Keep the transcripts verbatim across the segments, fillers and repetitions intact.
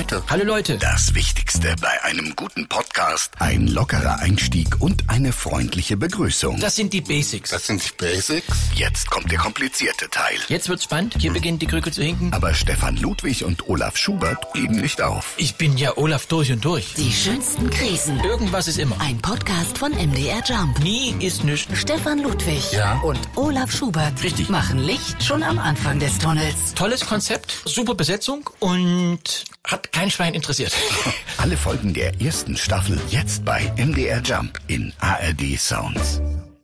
Malte. Hallo Leute. Das Wichtigste bei einem guten Podcast, ein lockerer Einstieg und eine freundliche Begrüßung. Das sind die Basics. Das sind die Basics? Jetzt kommt der komplizierte Teil. Jetzt wird's spannend. Hier hm. beginnt die Krücke zu hinken. Aber Stefan Ludwig und Olaf Schubert geben nicht auf. Ich bin ja Olaf durch und durch. Die schönsten Krisen. Irgendwas ist immer. Ein Podcast von M D R Jump. Nie ist nichts. Stefan Ludwig ja. und Olaf Schubert Richtig. machen Licht schon am Anfang des Tunnels. Tolles Konzept, super Besetzung und hat kein Schwein interessiert. Alle Folgen der ersten Staffel jetzt bei M D R Jump in A R D Sounds.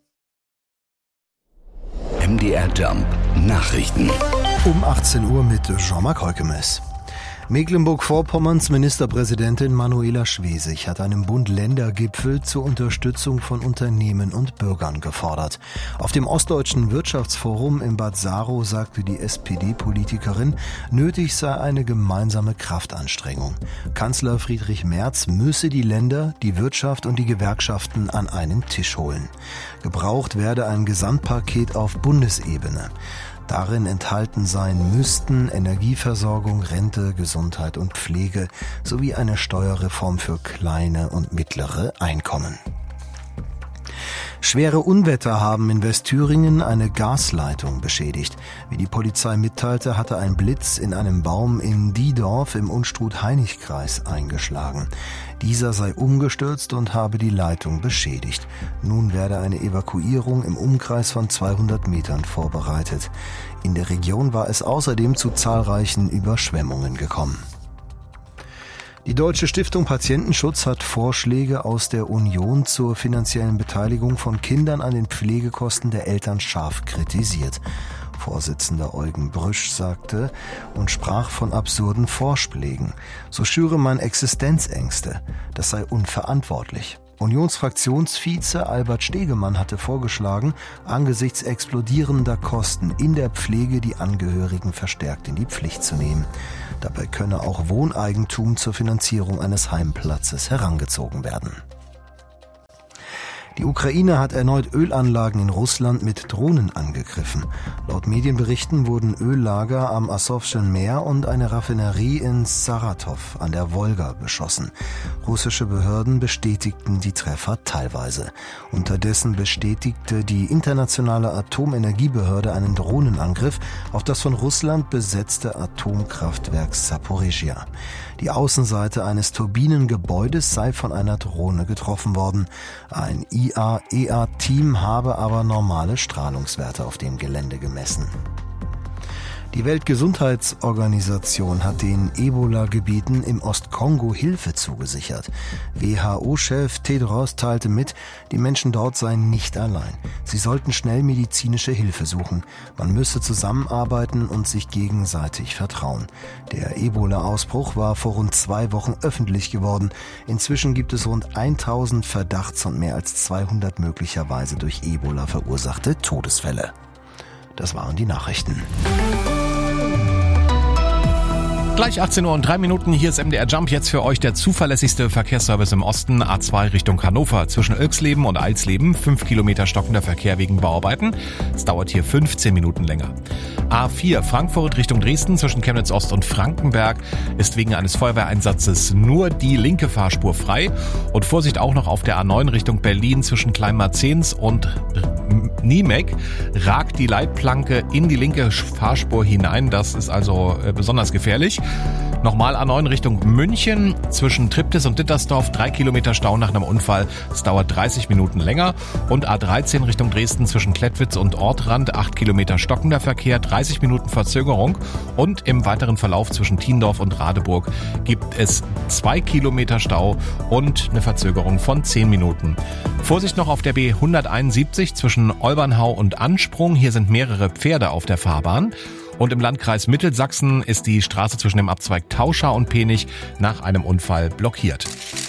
M D R Jump Nachrichten. Um achtzehn Uhr mit Jean-Marc Heukemes. Mecklenburg-Vorpommerns Ministerpräsidentin Manuela Schwesig hat einen Bund-Länder-Gipfel zur Unterstützung von Unternehmen und Bürgern gefordert. Auf dem Ostdeutschen Wirtschaftsforum in Bad Saro sagte die S P D-Politikerin, nötig sei eine gemeinsame Kraftanstrengung. Kanzler Friedrich Merz müsse die Länder, die Wirtschaft und die Gewerkschaften an einen Tisch holen. Gebraucht werde ein Gesamtpaket auf Bundesebene. Darin enthalten sein müssten Energieversorgung, Rente, Gesundheit und Pflege sowie eine Steuerreform für kleine und mittlere Einkommen. Schwere Unwetter haben in Westthüringen eine Gasleitung beschädigt. Wie die Polizei mitteilte, hatte ein Blitz in einem Baum in Diedorf im Unstrut-Hainich-Kreis eingeschlagen. Dieser sei umgestürzt und habe die Leitung beschädigt. Nun werde eine Evakuierung im Umkreis von zweihundert Metern vorbereitet. In der Region war es außerdem zu zahlreichen Überschwemmungen gekommen. Die Deutsche Stiftung Patientenschutz hat Vorschläge aus der Union zur finanziellen Beteiligung von Kindern an den Pflegekosten der Eltern scharf kritisiert. Vorsitzender Eugen Brüsch sagte und sprach von absurden Vorschlägen. So schüre man Existenzängste. Das sei unverantwortlich. Unionsfraktionsvize Albert Stegemann hatte vorgeschlagen, angesichts explodierender Kosten in der Pflege die Angehörigen verstärkt in die Pflicht zu nehmen. Dabei könne auch Wohneigentum zur Finanzierung eines Heimplatzes herangezogen werden. Die Ukraine hat erneut Ölanlagen in Russland mit Drohnen angegriffen. Laut Medienberichten wurden Öllager am Asowschen Meer und eine Raffinerie in Saratow an der Wolga beschossen. Russische Behörden bestätigten die Treffer teilweise. Unterdessen bestätigte die internationale Atomenergiebehörde einen Drohnenangriff auf das von Russland besetzte Atomkraftwerk Saporizhia. Die Außenseite eines Turbinengebäudes sei von einer Drohne getroffen worden. Ein I A E A-Team habe aber normale Strahlungswerte auf dem Gelände gemessen. Die Weltgesundheitsorganisation hat den Ebola-Gebieten im Ostkongo Hilfe zugesichert. W H O-Chef Tedros teilte mit, die Menschen dort seien nicht allein. Sie sollten schnell medizinische Hilfe suchen. Man müsse zusammenarbeiten und sich gegenseitig vertrauen. Der Ebola-Ausbruch war vor rund zwei Wochen öffentlich geworden. Inzwischen gibt es rund tausend Verdachts- und mehr als zweihundert möglicherweise durch Ebola verursachte Todesfälle. Das waren die Nachrichten. Gleich achtzehn Uhr und drei Minuten, hier ist M D R Jump, jetzt für euch der zuverlässigste Verkehrsservice im Osten, A zwei Richtung Hannover, zwischen Ilksleben und Eilsleben, fünf Kilometer stockender Verkehr wegen Bauarbeiten, es dauert hier fünfzehn Minuten länger. A vier Frankfurt Richtung Dresden, zwischen Chemnitz Ost und Frankenberg, ist wegen eines Feuerwehreinsatzes nur die linke Fahrspur frei und Vorsicht auch noch auf der A neun Richtung Berlin, zwischen Kleinmarzens und Niemek, ragt die Leitplanke in die linke Fahrspur hinein, das ist also besonders gefährlich. Nochmal A neun Richtung München, zwischen Triptis und Dittersdorf, drei Kilometer Stau nach einem Unfall. Es dauert dreißig Minuten länger. Und A dreizehn Richtung Dresden, zwischen Klettwitz und Ortrand, acht Kilometer stockender Verkehr, dreißig Minuten Verzögerung. Und im weiteren Verlauf zwischen Tiendorf und Radeburg gibt es zwei Kilometer Stau und eine Verzögerung von zehn Minuten. Vorsicht noch auf der B hunderteinundsiebzig zwischen Olbernhau und Ansprung. Hier sind mehrere Pferde auf der Fahrbahn. Und im Landkreis Mittelsachsen ist die Straße zwischen dem Abzweig Tauschau und Penich nach einem Unfall blockiert.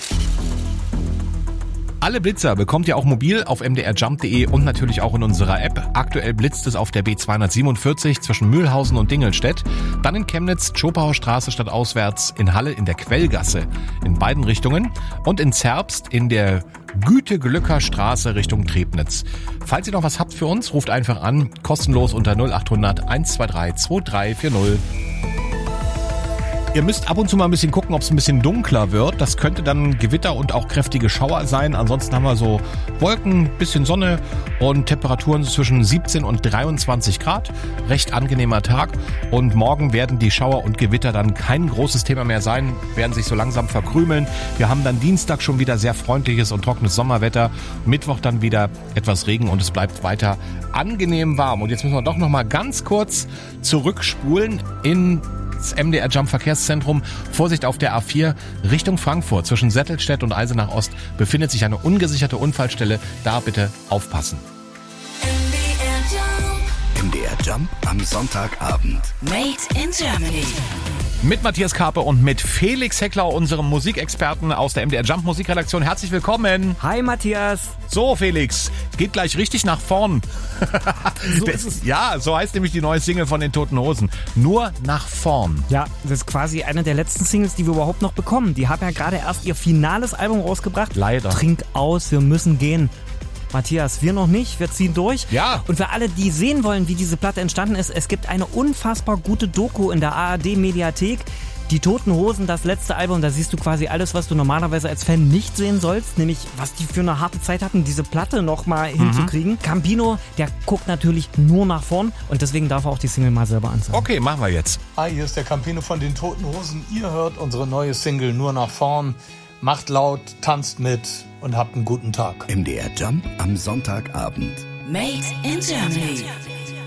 Alle Blitzer bekommt ihr auch mobil auf m d r jump punkt d e und natürlich auch in unserer App. Aktuell blitzt es auf der B zweihundertsiebenundvierzig zwischen Mühlhausen und Dingelstedt, dann in Chemnitz, Schopauer Straße stadtauswärts, in Halle in der Quellgasse in beiden Richtungen und in Zerbst in der Güteglöcker Straße Richtung Trebnitz. Falls ihr noch was habt für uns, ruft einfach an, kostenlos unter null achthundert eins zwei drei zwei drei vier null. Ihr müsst ab und zu mal ein bisschen gucken, ob es ein bisschen dunkler wird. Das könnte dann Gewitter und auch kräftige Schauer sein. Ansonsten haben wir so Wolken, bisschen Sonne und Temperaturen zwischen siebzehn und dreiundzwanzig Grad. Recht angenehmer Tag. Und morgen werden die Schauer und Gewitter dann kein großes Thema mehr sein, werden sich so langsam verkrümeln. Wir haben dann Dienstag schon wieder sehr freundliches und trockenes Sommerwetter. Mittwoch dann wieder etwas Regen und es bleibt weiter angenehm warm. Und jetzt müssen wir doch noch mal ganz kurz zurückspulen in das M D R Jump Verkehrszentrum. Vorsicht auf der A vier Richtung Frankfurt. Zwischen Settelstedt und Eisenach Ost befindet sich eine ungesicherte Unfallstelle. Da bitte aufpassen. M D R Jump am Sonntagabend. Made in Germany. Mit Matthias Karpe und mit Felix Heckler, unserem Musikexperten aus der M D R Jump Musikredaktion. Herzlich willkommen. Hi Matthias. So Felix, geht gleich richtig nach vorn. So ist es. Ja, so heißt nämlich die neue Single von den Toten Hosen. Nur nach vorn. Ja, das ist quasi eine der letzten Singles, die wir überhaupt noch bekommen. Die haben ja gerade erst ihr finales Album rausgebracht. Leider. Trink aus, wir müssen gehen. Matthias, wir noch nicht, wir ziehen durch. Ja. Und für alle, die sehen wollen, wie diese Platte entstanden ist, es gibt eine unfassbar gute Doku in der A R D-Mediathek. Die Toten Hosen, das letzte Album, da siehst du quasi alles, was du normalerweise als Fan nicht sehen sollst. Nämlich, was die für eine harte Zeit hatten, diese Platte nochmal mhm. hinzukriegen. Campino, der guckt natürlich nur nach vorn und deswegen darf er auch die Single mal selber anzeigen. Okay, machen wir jetzt. Hi, hier ist der Campino von den Toten Hosen. Ihr hört unsere neue Single Nur nach vorn. Macht laut, tanzt mit und habt einen guten Tag. M D R Jump am Sonntagabend. Made in Germany.